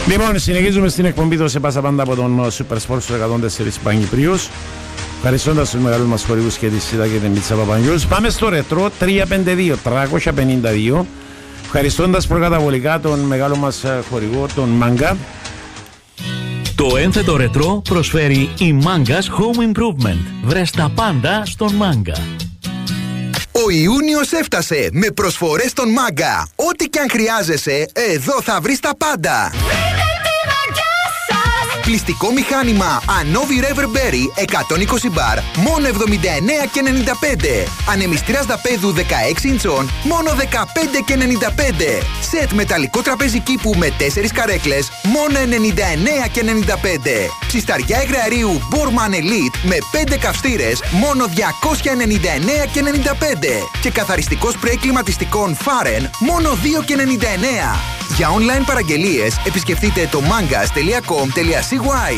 Λοιπόν, συνεχίζουμε στην εκπομπή του σε πάσα πάντα από τον Super Sports 104 Παγκυπρίους. Ευχαριστώντας τους μεγάλους μας χορηγούς και τη ΣΥΤΑ και την Πίτσα Παπαγιούς. Πάμε στο ρετρό 352. Ευχαριστώντας προκαταβολικά τον μεγάλο μας χορηγό, τον Μάγκα. Το ένθετο ρετρό προσφέρει η Manga's Home Improvement. Βρες τα πάντα στον Μάγκα. Ο Ιούνιος έφτασε με προσφορές στον Μάγκα. Ό,τι και αν χρειάζεσαι, εδώ θα βρεις τα πάντα. Πλυστικό μηχάνημα Anovi Reverberry 120 μπαρ, μόνο 79,95. Ανεμιστήρας δαπέδου 16 ιντσών, μόνο 15,95. Σετ μεταλλικό τραπέζι κήπου με 4 καρέκλες, μόνο 99,95. Ψισταριά εγρεαρίου Borman Elite με 5 καυστήρες, μόνο 299,95. Και καθαριστικό σπρέι κλιματιστικών Faren, μόνο 2,99. Για online παραγγελίες επισκεφτείτε το mangas.com.cy.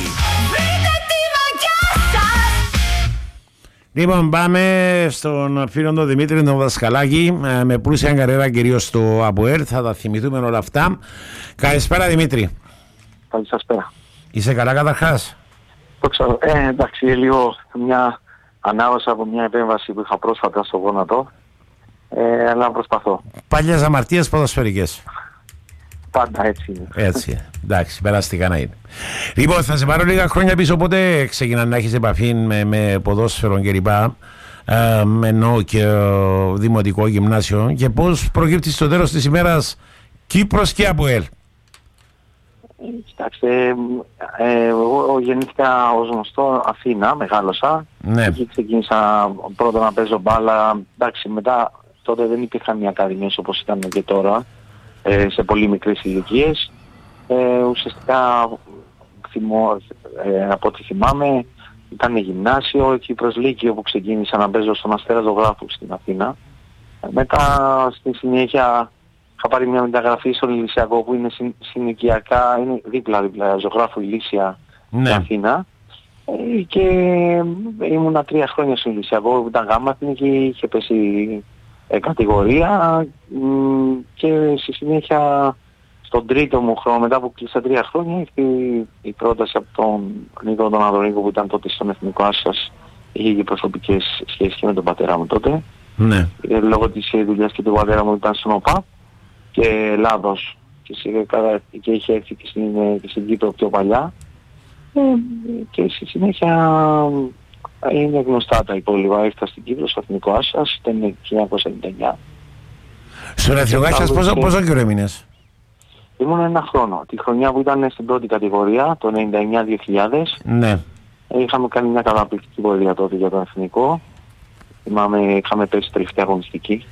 Λοιπόν, πάμε στον φίλο τον Δημήτρη τον Δασκαλάκη, με πλούσια καριέρα κυρίως στο ΑΠΟΕΛ. Θα τα θυμηθούμε όλα αυτά. Καλησπέρα Δημήτρη. Καλησπέρα. Είσαι καλά καταρχάς? Το ξέρω. Εντάξει, λίγο μια ανάβασα από μια επέμβαση που είχα πρόσφατα στο γόνατο, αλλά προσπαθώ. Παλιές αμαρτίες ποδοσφαιρικές. Πάντα έτσι είναι. Έτσι, εντάξει, περαστικά να είναι. Λοιπόν, θα σε πάρω λίγα χρόνια πίσω, οπότε ξεκινά να έχεις επαφή με ποδόσφαιρο κλπ. Ενώ και δημοτικό γυμνάσιο, και πώς προκύπτει στο τέλος της ημέρας Κύπρος και ΑΠΟΕΛ? Κοιτάξτε, εγώ γεννήθηκα ως γνωστό Αθήνα, μεγάλωσα. Ναι. Εκεί ξεκίνησα πρώτα να παίζω μπάλα. Εντάξει, μετά τότε δεν υπήρχαν οι ακαδημίες όπως ήταν και τώρα, σε πολύ μικρές ηλικίες. Ουσιαστικά από ό,τι θυμάμαι ήταν γυμνάσιο, εκεί προς Λύκειο που ξεκίνησα να παίζω στον Αστέρα Ζωγράφου στην Αθήνα. Μετά στη συνέχεια είχα πάρει μια μεταγραφή στο Ηλυσιακό που είναι συνοικιακά, είναι δίπλα Ζωγράφου Ηλύσια, ναι, στην Αθήνα. Και ήμουνα 3 χρόνια στο Ηλυσιακό που ήταν γάμα και είχε πέσει κατηγορία, και στη συνέχεια στον τρίτο μου χρόνο, μετά που κλείσα 3 χρόνια, ήρθε η πρόταση από τον Νίκο τον Αδωρίκο που ήταν τότε στον Εθνικό Άσσας. Είχε και προσωπικές σχέσεις και με τον πατέρα μου τότε. Ναι. Λόγω της δουλειάς και του πατέρα μου ήταν στον ΟΠΑ και Ελλάδος, και είχε έρθει και στην Κύπρο πιο παλιά, και στη συνέχεια είναι γνωστά τα υπόλοιπα. Ήρθα στην Κύπρο στο Εθνικό Άσσας, ήταν 1999. Στον Εθνικό Άσσας πόσο καιρό έμεινες? Ήμουν 1 χρόνο. Τη χρονιά που ήταν στην πρώτη κατηγορία, το 99-2000, ναι, είχαμε κάνει μια καταπληκτική πορεία τότε για τον Εθνικό. Είχαμε πέσει τελευταία αγωνιστική.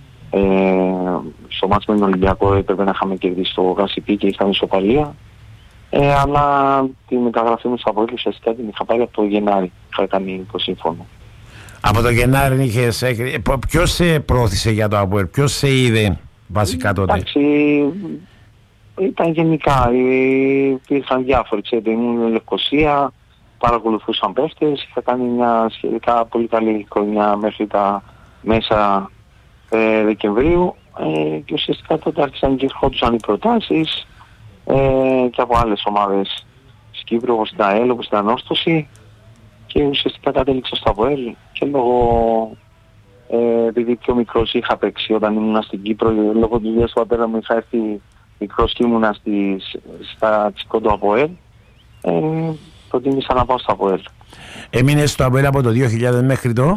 Στο μάτς με τον Ολυμπιακό έπρεπε να είχαμε κερδίσει το Γασιπί και είχαμε ισοπαλία. Αλλά τη μεταγραφή μου στο ΑΠΟΕΛ ουσιαστικά την είχα πάρει από το Γενάρη. Είχα κάνει το σύμφωνο. Από το Γενάρη είχες... Ποιος σε πρόθυσε για το ΑΠΟΕΛ, ποιος σε είδε βασικά τότε? Εντάξει, ήταν γενικά, υπήρχαν διάφοροι, ξέρετε, ήμουν Λευκοσία, παρακολουθούσαν παίχτες, είχα κάνει μια σχετικά πολύ καλή χρονιά μέχρι τα μέσα Δεκεμβρίου, και ουσιαστικά τότε άρχισαν και ερχόντουσαν οι προτάσεις και από άλλες ομάδες της Κύπρου, όπως την ΑΕΛ, όπως την Ανόρθωση, και ουσιαστικά κατέληξα στο ΑΠΟΕΛ, και λόγω επειδή πιο μικρός είχα παίξει όταν ήμουν στην Κύπρο, λόγω του δουλειάς του πατέρα μου είχα έρθει μικρός και ήμουνα στα τσικό του ΑΠΟΕΛ, προτίμησα να πάω στο ΑΠΟΕΛ. Έμεινες στο ΑΠΟΕΛ από το 2000 μέχρι το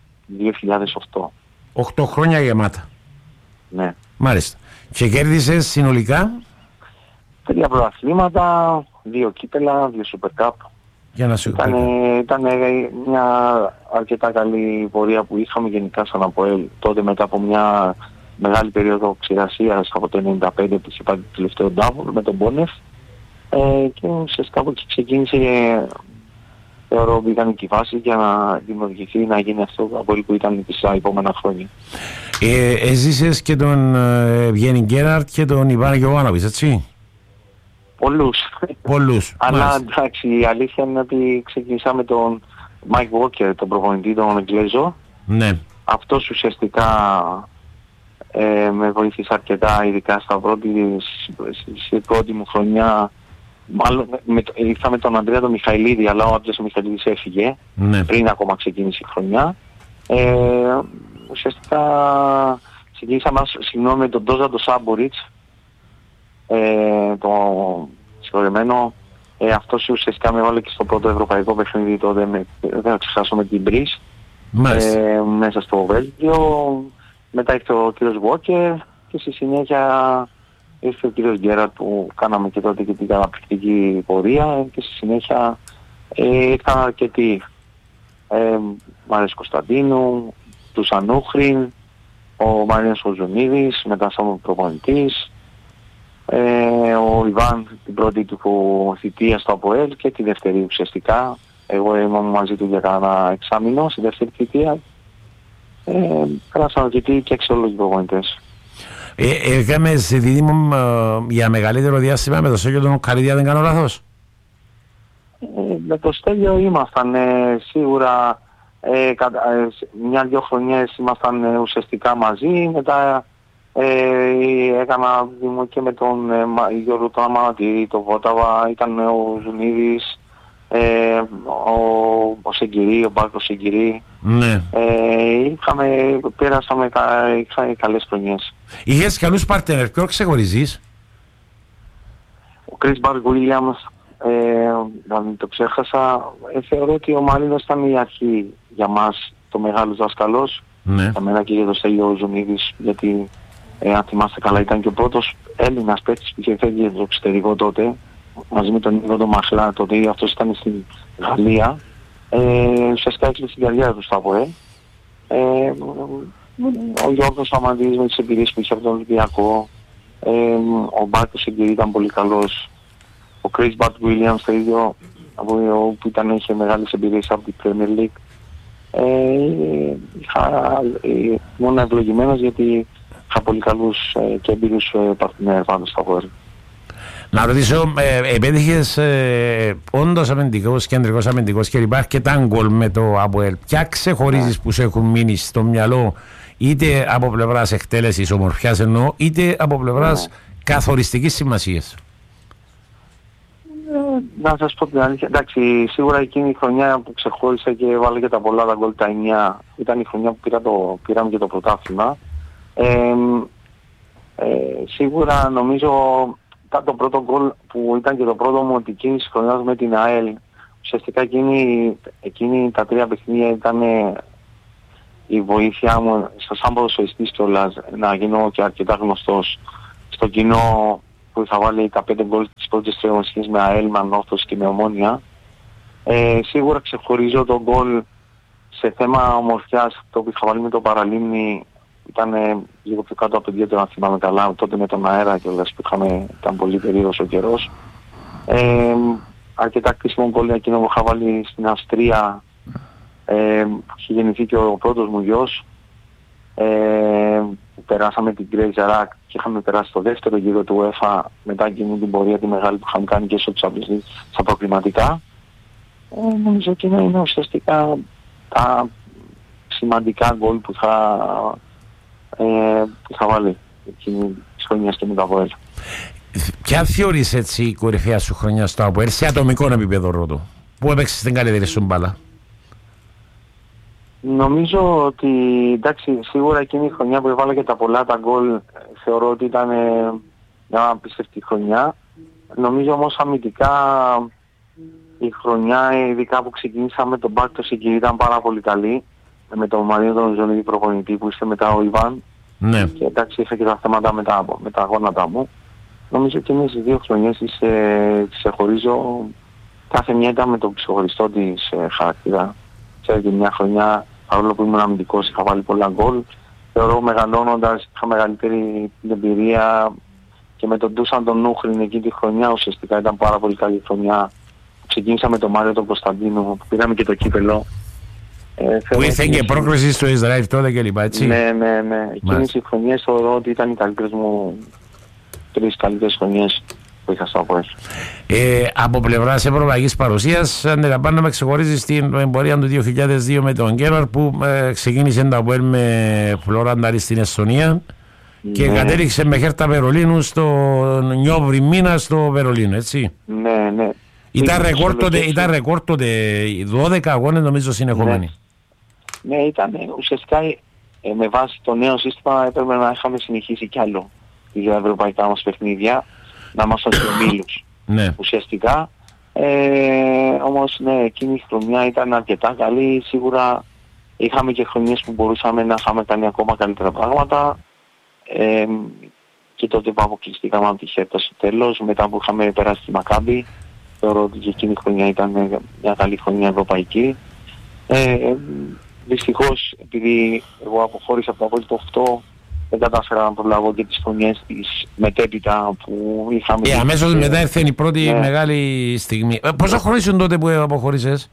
2008. 8 χρόνια γεμάτα. Ναι. Μάλιστα. Και κέρδισες συνολικά 3 πρωταθλήματα, 2 κύπελα, 2 Super Cup. Για να σου Ήταν μια αρκετά καλή πορεία που είχαμε γενικά σαν ΑΠΟΕΛ τότε, μετά από μια μεγάλη περίοδο ξηρασίας από το 1995 που είχε πάρει το τελευταίο double με τον Μπόνεφ, και ουσιαστικά από εκεί ξεκίνησε, θεωρώ, μπήκαν και οι βάσεις για να δημιουργηθεί, να γίνει αυτό το ΑΠΟΕΛ που ήταν στα επόμενα χρόνια. Έζησες και τον Ευγένη Γκέραρτ και τον Ιβάν Γιωβάνοβιτς, έτσι? Πολλούς. Αλλά εντάξει, η αλήθεια είναι ότι ξεκινήσαμε τον Mike Walker, τον προπονητή, τον Εγγλέζο. Ναι. Αυτός ουσιαστικά με βοήθησε αρκετά, ειδικά στη πρώτη μου χρονιά Μάλλον ήρθα με τον Ανδρέα τον Μιχαηλίδη, αλλά ο Άντρας ο Μιχαηλίδης έφυγε πριν ακόμα ξεκίνησε η χρονιά. Ουσιαστικά ξεκίνησαμε με τον Ντόζα τον Σάμποριτς, το συγχωρεμένο. Αυτός ουσιαστικά με έβαλε και στο πρώτο ευρωπαϊκό παιχνίδι τότε, δεν θα ξεχάσω, με την Μπρίς, μέσα στο Βέλγιο. Μετά ήρθε ο κύριος Βόκερ και στη συνέχεια ήρθε ο κύριος Γκέραρτ που κάναμε και τότε και την καταπληκτική πορεία, και στη συνέχεια ήρθαν αρκετοί. Μάριος Κωνσταντίνου, του Σανούχριν, ο Μαρίνος Οζουνίδης, μετά σαν προπονητής, ο Ιβάν την πρώτη του θητεία στο ΑΠΟΕΛ και τη δεύτερη ουσιαστικά. Εγώ ήμουν μαζί του για κανένα εξάμηνο στη δεύτερη θητεία. Πέρασαν αρκετοί και αξιόλογοι προπονητές. Είχαμε ζητήσει για μεγαλύτερο διάστημα με το Στέλιο τον Καλίδη, αν δεν κάνω λάθος. Με το Στέλιο ήμασταν σίγουρα μια-δυο χρονιές ήμασταν ουσιαστικά μαζί. Μετά έκανα και με τον Γιώργο τον Αμανατήρη, τον Βόταβα, ήταν ο Ζουνίδης, ο Σεγκυρή, ο Μπάρκος Σεγκυρή. Ναι. Πέρασαμε καλές χρονιές. Είχες καλούς παρτενέρ, ποιο ξεχωρίζεις? Ο Chris Williams, να μην το ξέχασα. Θεωρώ ότι ο Μαρίνος ήταν η αρχή για μας, το μεγάλος δάσκαλος. Ναι. Για μένα και για το Στέλιο Ζουνίδης, γιατί αν θυμάστε καλά ήταν και ο πρώτος Έλληνας παίκτης που είχε φεύγει για το εξωτερικό τότε, μαζί με τον Νίκο τον Μαχλά, τότε αυτός ήταν στη Γαλλία. Ουσιαστικά έκλεισε την καριέρα του στο ΑΠΟΕ. Ο Γιώργος Αμαντής με τις εμπειρίες που είχε από τον Ολυμπιακό. Ο Μπάρκος Σεγκυρή ήταν πολύ καλός. Ο Chris Williams το ίδιο, που είχε μεγάλες εμπειρίες από την Premier League. Μόνο ευλογημένος γιατί είχα πολύ καλούς και εμπειρούς παρτινέρ πάνω στο ΑΠΟΕΛ. Να ρωτήσω, επέτυχες όντως αμυντικός, κεντρικός αμυντικός και υπάρχει και τα γκολ με το ΑΠΟΕΛ. Ποια ξεχωρίζεις που σε έχουν μείνει στο μυαλό, είτε από πλευράς εκτέλεσης ομορφιάς εννοώ, είτε από πλευράς καθοριστικής σημασίας? Να σας πω την αλήθεια, εντάξει, σίγουρα εκείνη η χρονιά που ξεχώρισα και βάλε και τα πολλά τα γκολ, τα 9, ήταν η χρονιά που πήραμε και το πρωτάθλημα. Σίγουρα νομίζω ήταν το πρώτο γκολ που ήταν και το πρώτο μου ότι εκείνης της χρονιάς με την ΑΕΛ. Ουσιαστικά εκείνη τα 3 παιχνίδια ήταν η βοήθεια μου σαν ποδοσφαιριστής κιόλας να γίνω και αρκετά γνωστός στο κοινό, που είχα βάλει τα 5 γκολ της πρώτης τριγωνιστικής με ΑΕΛ, με Ανόρθωση και με Ομόνια. Σίγουρα ξεχωρίζω τον γκολ σε θέμα ομορφιάς, το που είχα βάλει με το Παραλίμνη. Ήταν λίγο πιο κάτω από το διέτο, αν θυμάμαι καλά, τότε με τον αέρα κιόλας που ήταν πολύ περίεργος ο καιρός. Αρκετά κρίσιμο γκολ εκείνο που είχα βάλει στην Αυστρία, που είχε γεννηθεί και ο πρώτος μου γιος. Περάσαμε την Grey Zarak και είχαμε περάσει το δεύτερο γύρο του UEFA μετά εκείνη την πορεία τη μεγάλη που είχαμε κάνει και στο Champions League στα προκριματικά. Νομίζω ότι είναι ουσιαστικά τα σημαντικά γκολ που θα βάλει εκείνη της χρονιάς και με το ΑΠΟΕΛ. Ποια θεωρείς έτσι η κορυφαία σου χρονιά στο ΑΠΟΕΛ σε ατομικό επίπεδο, ρωτώ? Πού έπαιξες την καλύτερη σου μπάλα? Νομίζω ότι εντάξει, σίγουρα εκείνη η χρονιά που έβαλα και τα πολλά τα γκολ θεωρώ ότι ήταν μια απίστευτη χρονιά. Νομίζω όμως αμυντικά η χρονιά, ειδικά που ξεκίνησα με τον Μπάρκο Σεγκυρή, ήταν πάρα πολύ καλή. Με τον Μαρίνο τον Ζωνίδη προπονητή που είστε μετά ο Ιβάν. Ναι. Και εντάξει, είχα και τα θέματα με τα γόνατα μου. Νομίζω ότι εμείς οι 2 χρονιές τις ξεχωρίζω. Κάθε μια ήταν με τον ξεχωριστό της χαρακτήρα. Ξέρετε, μια χρονιά, παρόλο που ήμουν αμυντικός, είχα βάλει πολλά γκολ. Θεωρώ μεγαλώνοντας, είχα μεγαλύτερη εμπειρία και με τον Ντούσαν τον Νούχριν εκείνη τη χρονιά ουσιαστικά ήταν πάρα πολύ καλή χρονιά. Ξεκίνησα με τον Μάριο τον Κωνσταντίνο, που πήραμε και το κύπελο. Που ήρθε και πρόκριση στο Ισραήλ τότε και λοιπά, έτσι. Ναι. Εκείνες οι χρονιές θεωρώ ότι ήταν οι καλύτερες μου 3 καλύτερες χρονιές που είχα στο ΑΠΟΕΛ. Από πλευράς ευρωπαϊκής παρουσίας, αντιλαμβάνομαι να ξεχωρίζεις την πορεία του 2002 με τον Γκέραρτ που ξεκίνησε το ΑΠΟΕΛ με Φλωράνταρη στην Εστονία και κατέληξε με Χέρτα Βερολίνου στο Νιόβρι Μίνα στο Βερολίνο, έτσι. Ναι. ναι. Ήταν ρεκόρ τότε 12 αγώνες νομίζω συνεχόμενοι. Ναι, ήταν ουσιαστικά με βάση το νέο σύστημα έπρεπε να είχαμε συνεχίσει κι άλλο οι δύο ευρωπαϊκά μας παιχνίδια, να ήμασταν στους ομίλους. Ναι. Ουσιαστικά, όμως ναι, εκείνη η χρονιά ήταν αρκετά καλή, σίγουρα είχαμε και χρονιές που μπορούσαμε να είχαμε κάνει ακόμα καλύτερα πράγματα. Και τότε που αποκλειστήκαμε από τη Χέρτα στο τέλος, μετά που είχαμε περάσει τη Μακάμπι, θεωρώ ότι και εκείνη η χρονιά ήταν μια καλή χρονιά ευρωπαϊκή. Δυστυχώς, επειδή εγώ αποχώρησα από το Απόλλωτο 8, δεν κατάφερα να προλάβω και τις χρονιές της μετέπειτα που είχαμε... αμέσως μετά ήρθε η πρώτη μεγάλη στιγμή. Πόσα χρόνια ήσουν τότε που αποχώρησες?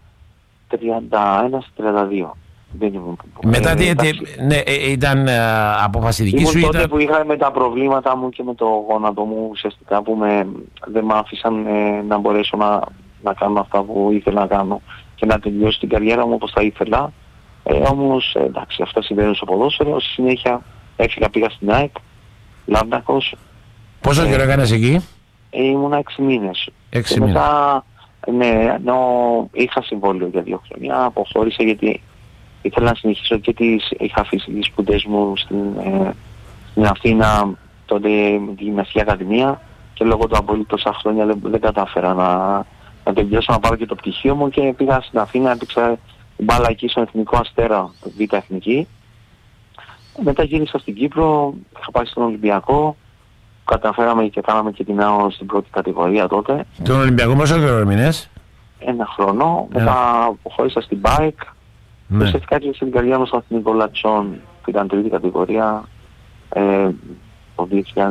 31-32. Μετά ήταν απόφαση δική σου? Ήμουν τότε που είχα με τα προβλήματα μου και με το γόνατο μου ουσιαστικά που δεν με άφησαν να μπορέσω να κάνω αυτά που ήθελα να κάνω και να τελειώσω την καριέρα μου όπως θα ήθελα. Όμως εντάξει, αυτά συμβαίνουν στο ποδόσφαιρο. Στη συνέχεια έφυγα, πήγα στην ΑΕΚ, Λάρνακος. Πόσο καιρό έκανες εκεί? Ήμουνα 6 μήνες. 6 και μήνες. Μετά, ναι, ενώ είχα συμβόλαιο για 2 χρόνια, αποχώρησα γιατί ήθελα να συνεχίσω και είχα αφήσει τις σπουδές μου στην Αθήνα, τότε με τη Γυμναστική Ακαδημία, και λόγω του Απόλλωτου τόσα χρόνια δεν κατάφερα να τελειώσω, να πάρω και το πτυχίο μου και πήγα στην Αθήνα, έπαιξα μπάλα εκεί στον Εθνικό Αστέρα, Β' Εθνική. Μετά γύρισα στην Κύπρο, είχα πάει στον Ολυμπιακό, καταφέραμε και κάναμε και την ΑΟ στην πρώτη κατηγορία τότε. Τον Ολυμπιακό πόσο καιρό έμεινες? 1 χρόνο, μετά αποχώρησα στην ΠΑΕΚ. Ναι. Ουσιαστικά έκλεισε την καριέρα μου στον Εθνικό Λατσόν, που ήταν τρίτη κατηγορία, το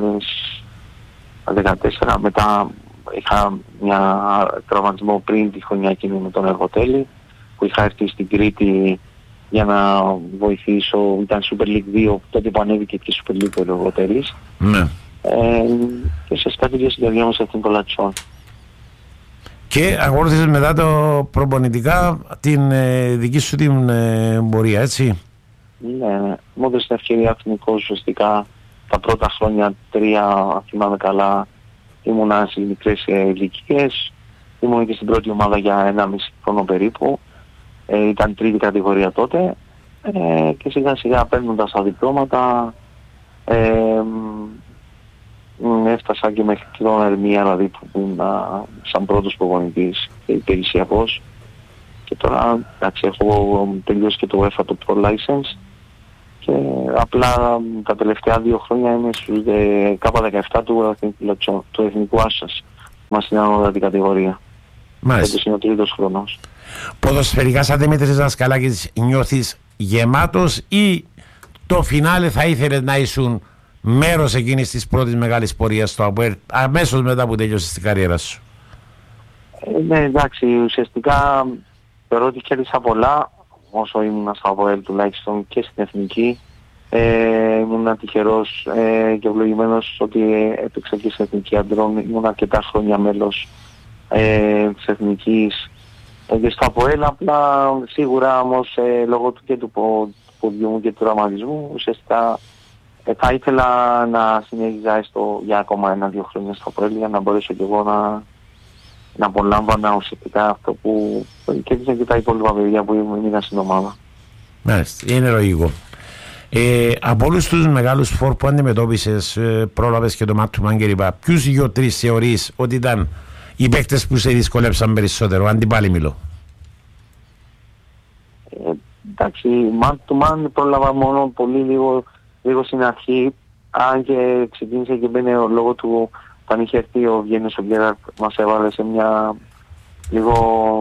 2014. Μετά είχα μια τραυματισμό πριν τη χρονιά εκείνη με τον Εργοτέλη, που είχα έρθει στην Κρήτη για να βοηθήσω. Ήταν Super League 2, τότε που ανέβηκε και Super League ο Εργοτέλης. Ναι. Και ουσιαστικά τελείωσε την καριέρα μου στον Εθνικό Λατσόν. Και ακολούθησες μετά το προπονητικά την δική σου την πορεία, έτσι? Ναι, μου έδωσε την ευκαιρία εθνικός ουσιαστικά τα πρώτα χρόνια, 3 θυμάμαι καλά, ήμουνα σε μικρές ηλικίες, ήμουν και στην πρώτη ομάδα για 1,5 χρόνο περίπου, ήταν τρίτη κατηγορία τότε, και σιγά σιγά παίρνοντας τα διπλώματα, έφτασα και μέχρι την Ερμία, δηλαδή που ήμουν σαν πρώτος προπονητής και υπηρεσιακός, και τώρα εντάξει, έχω τελειώσει και το UEFA το Pro License και απλά τα τελευταία 2 χρόνια είμαι στους K17 του Εθνικού Άσσας, μας στην ανώτατη κατηγορία. Μάλιστα. Είναι ο τρίτος χρόνος. Ποδοσφαιρικά σαν Δημήτρης Δασκαλάκης νιώθεις γεμάτος ή το φινάλε θα ήθελες να ήσουν μέρος εκείνης της πρώτης μεγάλης πορείας στο ΑΠΟΕΛ αμέσως μετά που τέλειωσες την καριέρα σου? Ναι, εντάξει, ουσιαστικά θεωρώ ότι κέρδισα πολλά όσο ήμουν στο ΑΠΟΕΛ, τουλάχιστον και στην Εθνική. Ήμουν τυχερός και ευλογημένος ότι έπαιξα και στην Εθνική Αντρών. Ήμουν αρκετά χρόνια μέλος της Εθνικής και στο ΑΠΟΕΛ. Απλά σίγουρα όμως λόγω του και του ποδιού μου και του τραυματισμού ουσιαστικά θα ήθελα να συνέχιζα έστω για ακόμα 1-2 χρόνια στο ΑΠΟΕΛ για να μπορέσω και εγώ να απολάμβανα ουσιαστικά αυτό που κέρδισαν και τα υπόλοιπα παιδιά που ήμουν στην ομάδα. Μάλιστα, είναι λογικό. Από όλους τους μεγάλους φορ που αντιμετώπισες, πρόλαβες και το Μάτου και λοιπά, ποιους 2-3 θεωρείς ότι ήταν οι παίκτες που σε δυσκολέψαν περισσότερο, αντιπάλοι μιλώ? Εντάξει, Μάτου πρόλαβα μόνο πολύ λίγο στην αρχή, αν και ξεκίνησε και μπαίνει λόγω του όταν είχε έρθει ο Βιέννης ο Γκέραρτ, μας έβαλε σε μια λίγο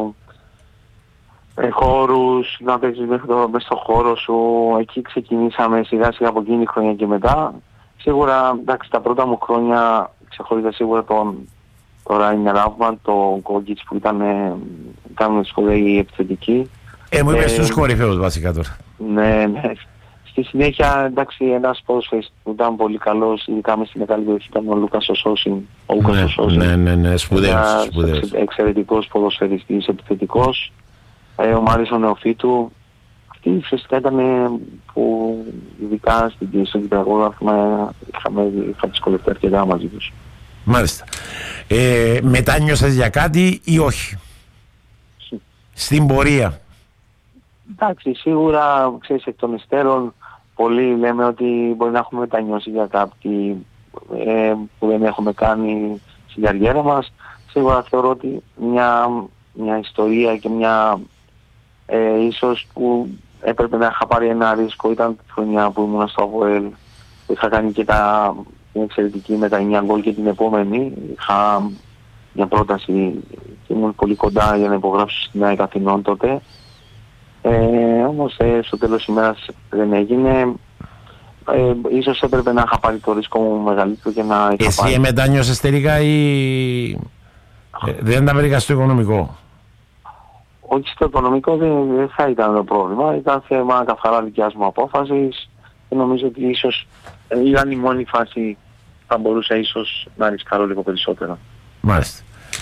χώρους, να παίξεις μέσα στο χώρο σου. Εκεί ξεκινήσαμε σιγά σιγά από εκείνη τη χρονιά και μετά. Σίγουρα, εντάξει, τα πρώτα μου χρόνια ξεχωρίζα σίγουρα τον Ράιν Ράουμαν, τον Κόγκιτς που ήταν σπουδαίοι επιθετικοί. Μου είπες τους κορυφαίους βασικά τώρα. Ναι. Στη συνέχεια, εντάξει, ένας ποδοσφαιριστής που ήταν πολύ καλός, ειδικά μες στην μεγάλη περιοχή, ήταν ο Λούκας Οσόσιν. Ναι, σπουδαίος. Εξαιρετικός ποδοσφαιριστής, επιθετικός. Ο Μάρης ο Νεοφύτου. Αυτοί φυσικά ήταν που ειδικά στον Κυπριακό είχα δυσκολευτεί αρκετά μαζί τους. Μάλιστα. Μετάνιωσες για κάτι ή όχι στην πορεία? Εντάξει, σίγουρα, ξέρεις, εκ των υστέρων πολλοί λέμε ότι μπορεί να έχουμε μετανιώσει για κάτι που δεν έχουμε κάνει στην καριέρα μας. Σίγουρα θεωρώ ότι μια ιστορία και μια ίσως που έπρεπε να είχα πάρει ένα ρίσκο ήταν τη χρονιά που ήμουν στο ΑΒΟΕΛ, που είχα κάνει και την εξαιρετική με τα 9 γκολ, και την επόμενη είχα μια πρόταση και ήμουν πολύ κοντά για να υπογράψω στην ΑΕΚ Αθηνών τότε. Όμως στο τέλος της ημέρας δεν έγινε. Ίσως έπρεπε να είχα πάρει το ρίσκο μου μεγαλύτερο και να... Εσύ μετάνιωσες τελικά ή δεν τα βρήκα στο οικονομικό? Όχι, στο οικονομικό δεν θα ήταν το πρόβλημα. Ήταν θέμα καθαρά δικιάς μου απόφασης και νομίζω ότι ίσως ήταν η μόνη φάση που θα μπορούσα ίσως να ρισκάρω λίγο περισσότερο. Μάλιστα.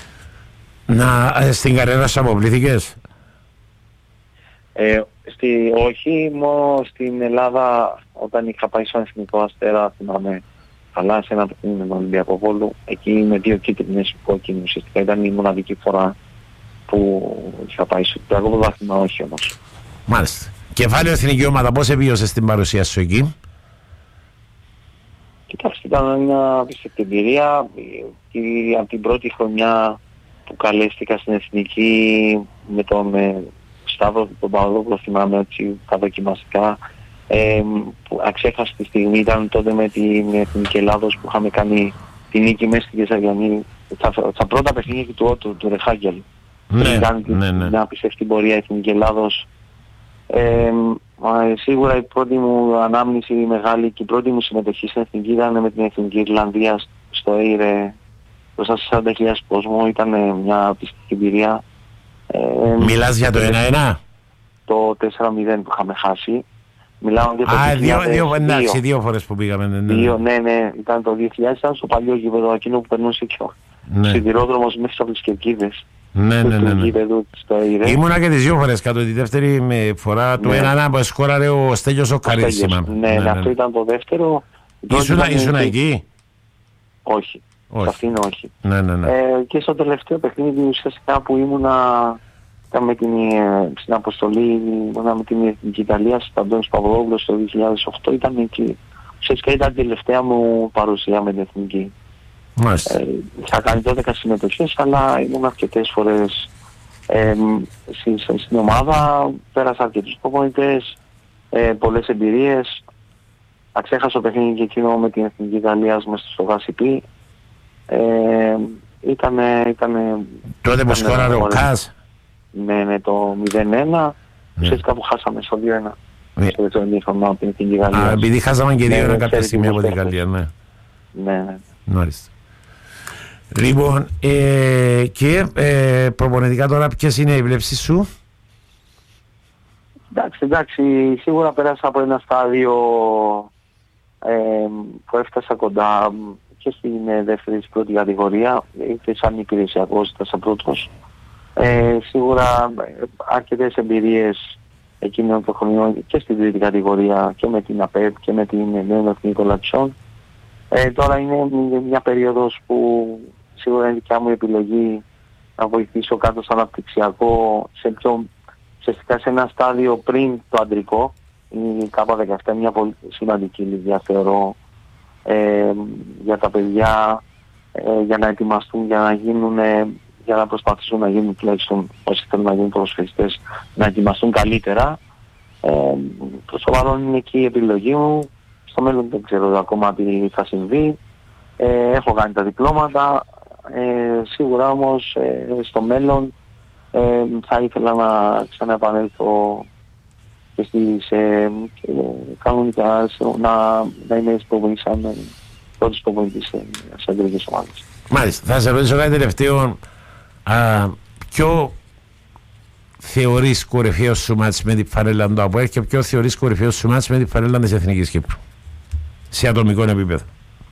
Στην καριέρα σου αποβλήθηκες? Όχι, μόνο στην Ελλάδα όταν είχα πάει στον Εθνικό Αστέρα, θυμάμαι καλά, σε ένα παιχνίδι με τον Ολυμπιακό Βόλο, εκεί με 2 κίτρινες κόκκινες. Ουσιαστικά ήταν η μοναδική φορά που είχα πάει στο Ιταλικό πρωτάθλημα, όχι όμως. Μάλιστα. Κεφάλαιο εθνική ομάδα, πώς επίωσες την παρουσία σου εκεί? Κοιτάξτε, ήταν μια απίστευτη εμπειρία. Από την πρώτη χρονιά που καλέστηκα στην εθνική με τον Σταύρο τον Παπαδόπουλο, θυμάμαι έτσι τα δοκιμαστικά, που αξέχαστη στιγμή ήταν τότε με την Εθνική Ελλάδος που είχαμε κάνει τη νίκη μέσα στη Κεσαριανή, τα πρώτα παιχνίδια του Ρεχάγκελ. Ναι. Μια απίστευτη πορεία η Εθνική Ελλάδος. Σίγουρα η πρώτη μου ανάμνηση μεγάλη και η πρώτη μου συμμετοχή στην Εθνική ήταν με την Εθνική Ιρλανδία στο ΕΙΡΕ μπροστά σε 40.000 κόσμο. Ήταν μια απίστευτη εμπειρία. Μιλάς για το 1-1? Το 4-0 που είχαμε χάσει. Μιλάω για το 2 φορές που πήγαμε. Ναι, ήταν το 2000, ήταν στο παλιό γήπεδο εκείνο που περνούσε και ο σιδηρόδρομος μέχρι από τις Κερκίδες. Ναι. Ήμουνα και τις 2 φορές κάτω, τη δεύτερη με φορά του 1-1 που σκόραρε ο Στέλιος ο Καρύδης. Ναι, αυτό ήταν το δεύτερο. Ήσουν εκεί? Όχι. Αυτήν όχι. Ναι. Και στο τελευταίο παιχνίδι ουσιαστικά που ήμουνα στην αποστολή με την Εθνική Ιταλία στο Αντώνης Παπαδόπουλος το 2008, ήταν εκεί. Ουσιαστικά ήταν η τελευταία μου παρουσία με την Εθνική. Είχα κάνει 12 συμμετοχές, αλλά ήμουν αρκετές φορές στην ομάδα, πέρασα αρκετούς προπονητές, πολλές εμπειρίες. Αξέχασα το παιχνίδι και εκείνο με την Εθνική Ιταλία μέσα στο Γασιπί. Ήτανε... Τότε που σκόραρε ο Κας. Ναι, το 0-1. Ουσιαστικά που χάσαμε στο 2-1. Στο δεύτερο ημίχρονο από την Εθνική Γαλλία. Επειδή χάσαμε και 2-1 κάποια στιγμή από την Γαλλία, ναι. Μάλιστα. Λοιπόν, και προπονητικά τώρα ποιες είναι οι βλέψεις σου? Εντάξει, σίγουρα πέρασα από ένα στάδιο που έφτασα κοντά και στην δεύτερη, στην πρώτη κατηγορία, είτε σαν υπηρεσιακός είτε σαν πρώτος. Σίγουρα αρκετές εμπειρίες εκείνων των χρονιών και στην τρίτη κατηγορία και με την ΑΠΕΠ και με την Νέο Εθνικό Λατσιόν. Τώρα είναι μια περίοδος που σίγουρα είναι δικιά μου επιλογή να βοηθήσω κάτω στο αναπτυξιακό ουσιαστικά σε ένα στάδιο πριν το αντρικό. Η K17 μια πολύ σημαντική ηλικία θεωρώ για τα παιδιά, για να ετοιμαστούν, για να προσπαθήσουν να γίνουν τουλάχιστον όσοι θέλουν να γίνουν ποδοσφαιριστές, να ετοιμαστούν καλύτερα. Προς το παρόν είναι εκεί η επιλογή μου. Στο μέλλον δεν ξέρω ακόμα τι θα συμβεί. Έχω κάνει τα διπλώματα. Σίγουρα όμως στο μέλλον θα ήθελα να ξαναεπανέλθω και κανονικά να είμαι πρώτος προπονητής σε αντρικές ομάδες. Μάλιστα. Θα σε ρωτήσω κάτι τελευταίο. Ποιο θεωρείς κορυφαίο σου μάτς με την φανέλα του ΑΠΟΕΛ και ποιο θεωρείς κορυφαίο σου μάτς με την φανέλα της Εθνικής Κύπρου σε ατομικό επίπεδο?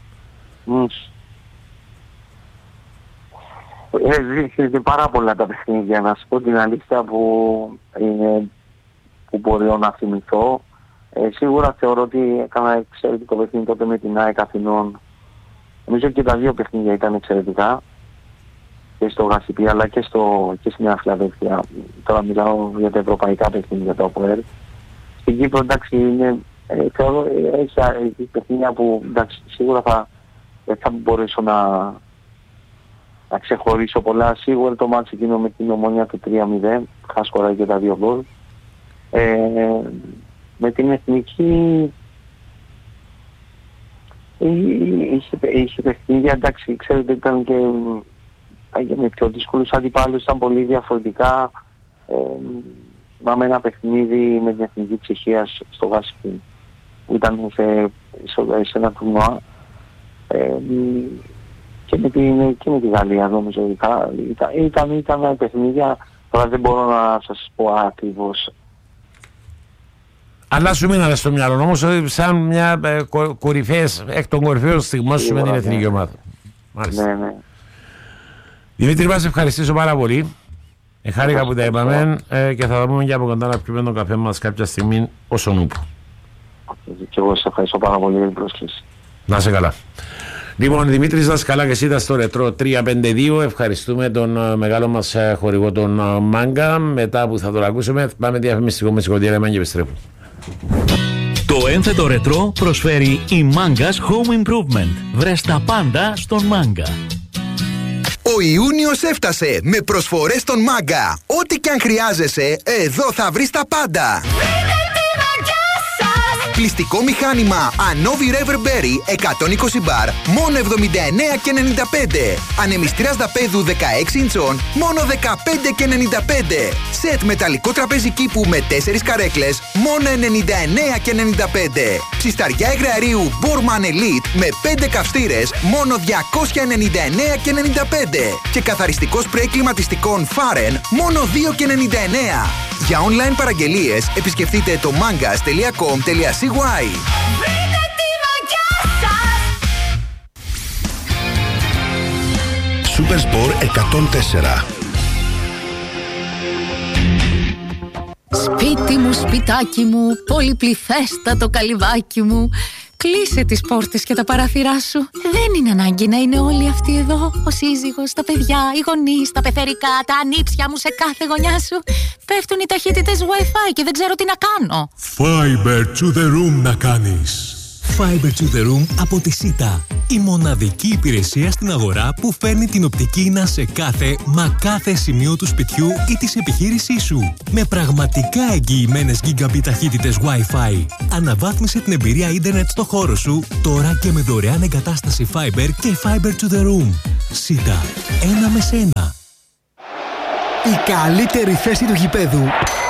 Είναι πάρα πολλά τα παιχνίδια, να σου πω την αλήθεια, που μπορώ να θυμηθώ. Σίγουρα θεωρώ ότι έκανα εξαιρετικό παιχνίδι τότε με την ΑΕΚ Αθηνών. Νομίζω και τα 2 παιχνίδια ήταν εξαιρετικά. και στο Γασιπί αλλά και στη Νέα Φιλαδέλφια. Τώρα μιλάω για τα ευρωπαϊκά παιχνίδια για το ΑΠΟΕΛ. Στην Κύπρο εντάξει θεωρώ έχει παιχνίδια που εντάξει, σίγουρα δεν θα μπορέσω να ξεχωρίσω πολλά. Σίγουρα το μάτς εκείνο με την Ομόνια του 3-0, χάσκορα και τα 2 γκολ. Με την Εθνική είχε παιχνίδια, εντάξει, ξέρετε ήταν και με πιο δύσκολους αντιπάλους, ήταν πολύ διαφορετικά. Πάμε ένα παιχνίδι με την Εθνική Τσεχίας στο Γάσιπι που ήταν σε ένα τουρνουά και με τη Γαλλία νομίζω ήταν παιχνίδια, τώρα δεν μπορώ να σας πω ακριβώς. Αλλά σου μείνανε στο μυαλό όμως σαν μια κορυφαίες, εκ των κορυφαίων στιγμών σου με την εθνική ομάδα. Μάλιστα. Ναι. Δημήτρη, μας ευχαριστήσω πάρα πολύ. Χάρηκα που τα είπαμε και θα τα πούμε και από κοντά να πιούμε τον καφέ μας κάποια στιγμή όσον ούπου. Και εγώ σας ευχαριστώ πάρα πολύ για την πρόσκληση. Να είσαι καλά. Λοιπόν, Δημήτρης Δασκαλά και εσύ ήταν στο Ρετρό 352. Ευχαριστούμε τον μεγάλο μας χορηγό τον Μάγκα. Μετά που θα τον ακούσουμε πάμε διαφημιστικό μουσικό διάλειμμα και επιστρέφουμε. Το ένθετο Ρετρό προσφέρει η Mangas Home Improvement. Βρες τα πάντα στον Μάγκα. Ο Ιούνιος έφτασε με προσφορές στον Μάγκα. Ό,τι και αν χρειάζεσαι, εδώ θα βρεις τα πάντα. Πλυστικό μηχάνημα Anovi Reverberry 120 μπαρ, μόνο 79,95. Ανεμιστήρας δαπέδου 16 ιντσών, μόνο 15,95. Σετ μεταλλικό τραπέζι κήπου με 4 καρέκλες, μόνο 99,95. Ψισταριά εγρεαρίου Borman Elite με 5 καυστήρες, μόνο 299,95. Και καθαριστικό σπρέι κλιματιστικών Faren, μόνο 2,99. Για online παραγγελίες επισκεφτείτε το mangas.com.cy. Supersport 104. Σπίτι μου, σπιτάκι μου, πολυπληθέστατο καλυβάκι μου. Κλείσε τις πόρτες και τα παράθυρά σου. Δεν είναι ανάγκη να είναι όλοι αυτοί εδώ. Ο σύζυγος, τα παιδιά, οι γονείς, τα πεθερικά, τα ανήψια μου σε κάθε γωνιά σου. Πέφτουν οι ταχύτητες Wi-Fi και δεν ξέρω τι να κάνω. Fiber to the room να κάνεις. Fiber to the room από τη Sita. Η μοναδική υπηρεσία στην αγορά που φέρνει την οπτική ίνα σε κάθε σημείο του σπιτιού ή της επιχείρησής σου. Με πραγματικά εγγυημένες gigabit ταχύτητες Wi-Fi. Αναβάθμισε την εμπειρία ίντερνετ στο χώρο σου τώρα και με δωρεάν εγκατάσταση Fiber και Fiber to the room. Sita. Ένα με σένα. Η καλύτερη θέση του γηπέδου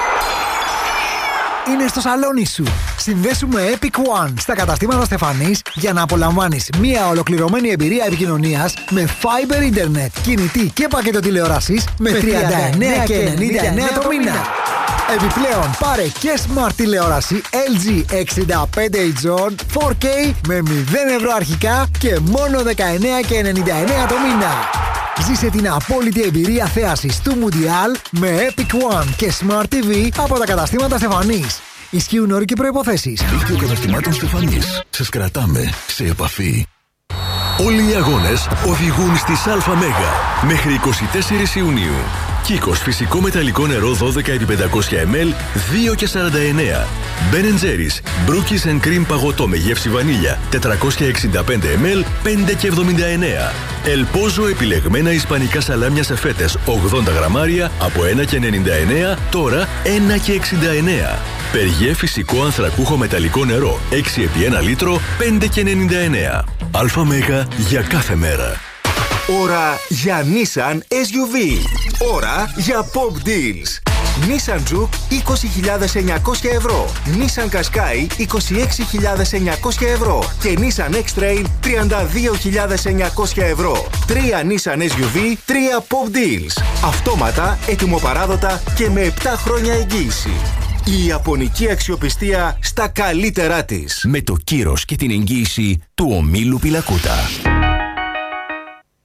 είναι στο σαλόνι σου. Συνδέσου με Epic One στα καταστήματα Στεφανής για να απολαμβάνεις μια ολοκληρωμένη εμπειρία επικοινωνίας με Fiber Internet, κινητή και πακέτο τηλεόρασης με 39,99 το μήνα. Επιπλέον πάρε και smart τηλεόραση LG 65 inch 4K με 0 ευρώ αρχικά και μόνο 19,99 το μήνα. Ζήσε την απόλυτη εμπειρία θέασης του Mundial με Epic One και Smart TV από τα καταστήματα Στεφανής. Ισχύουν όροι και προϋποθέσεις. Δίκτυο καταστημάτων Στεφανής. Σας κρατάμε σε επαφή. Όλοι οι αγώνες οδηγούν στις ΑΜΕΓΑ μέχρι 24 Ιουνίου. Κύκος φυσικό μεταλλικό νερό 12x500 ml 2,49. Ben & Jerry's Brookies and Cream παγωτό με γεύση βανίλια 465 ml 5,79. Ελπόζο επιλεγμένα ισπανικά σαλάμια σε φέτες 80 γραμμάρια από 1,99 τώρα 1,69. Περιγέ φυσικό ανθρακούχο μεταλλικό νερό 6x1 λίτρο 5,99. ΑΜΕΓΑ για κάθε μέρα. Ώρα για Nissan SUV. Ώρα για Pop Deals. Nissan Juke 20.900 ευρώ. Nissan Qashqai 26.900 ευρώ. Και Nissan X-Trail 32.900 ευρώ. 3 Nissan SUV, 3 Pop Deals. Αυτόματα, ετοιμοπαράδοτα και με 7 χρόνια εγγύηση. Η ιαπωνική αξιοπιστία στα καλύτερά της. Με το κύρος και την εγγύηση του ομίλου Πιλακούτα.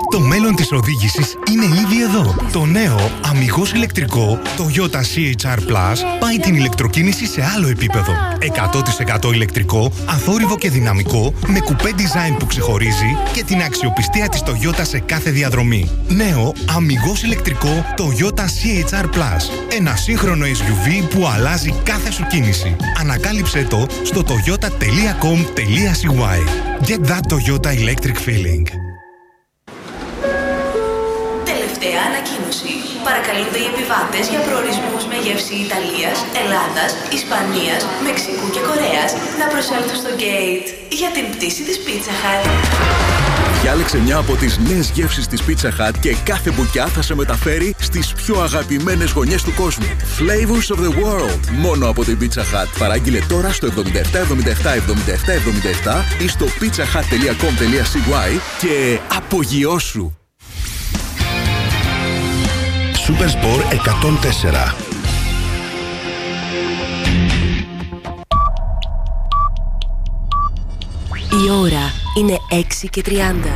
Το μέλλον της οδήγησης είναι ήδη εδώ. Το νέο αμιγώς ηλεκτρικό Toyota CHR Plus πάει την ηλεκτροκίνηση σε άλλο επίπεδο. 100% ηλεκτρικό, αθόρυβο και δυναμικό, με κουπέ design που ξεχωρίζει και την αξιοπιστία της Toyota σε κάθε διαδρομή. Νέο αμιγώς ηλεκτρικό Toyota CHR Plus. Ένα σύγχρονο SUV που αλλάζει κάθε σου κίνηση. Ανακάλυψε το στο toyota.com.cy. Get that Toyota electric feeling. Τελευταία ανακοίνωση. Παρακαλούνται οι επιβάτες για προορισμούς με γεύση Ιταλίας, Ελλάδας, Ισπανίας, Μεξικού και Κορέας να προσέλθουν στο gate για την πτήση της Pizza Hut. Διάλεξε μια από τις νέες γεύσεις της Pizza Hut και κάθε μπουκιά θα σε μεταφέρει στις πιο αγαπημένες γωνιές του κόσμου. Flavors of the world. Μόνο από την Pizza Hut. Παράγγειλε τώρα στο 77777777 ή στο pizzahut.com.cy και απογειώσου. Supersport 104. Η ώρα είναι 6:30.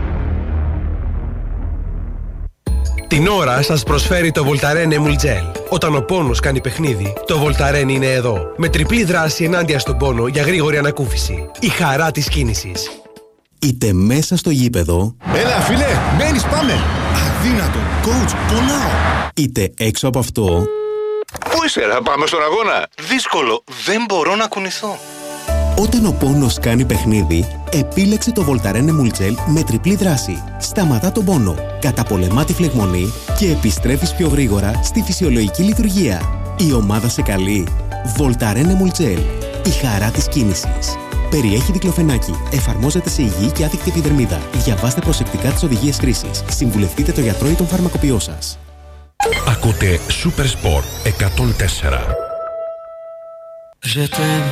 Την ώρα σας προσφέρει το Voltaren Emul Gel. Όταν ο πόνος κάνει παιχνίδι, το Voltaren είναι εδώ. Με τριπλή δράση ενάντια στον πόνο για γρήγορη ανακούφιση. Η χαρά της κίνησης. Είτε μέσα στο γήπεδο. Έλα φίλε, μένεις, πάμε. Αδύνατο, coach, πονάω. Είτε έξω από αυτό. Πού είσαι, πάμε στον αγώνα. Δύσκολο, δεν μπορώ να κουνηθώ. Όταν ο πόνος κάνει παιχνίδι, επίλεξε το Voltaren Emul Gel με τριπλή δράση. Σταματά τον πόνο, καταπολεμά τη φλεγμονή και επιστρέφεις πιο γρήγορα στη φυσιολογική λειτουργία. Η ομάδα σε καλεί. Voltaren Emul Gel. Η χαρά της κίνησης. Περιέχει δικλοφενάκι. Εφαρμόζεται σε υγιή και άδικτη επιδερμίδα. Διαβάστε προσεκτικά τις οδηγίες χρήσης. Συμβουλευτείτε το γιατρό ή τον φαρμακοποιό σας. Ακούτε Supersport 104.